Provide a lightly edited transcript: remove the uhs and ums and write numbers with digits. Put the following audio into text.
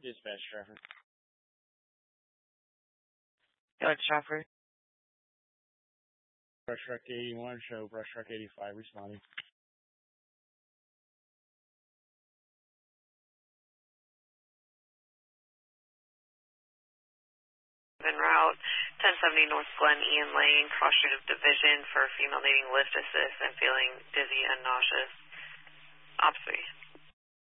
Dispatch traffic. Alex Joffrey. Brush Truck 81, show Brush Truck 85 responding. En route, 1070 North Glen Ian Lane, cross street of Division for female needing lift assist and feeling dizzy and nauseous. Op 3.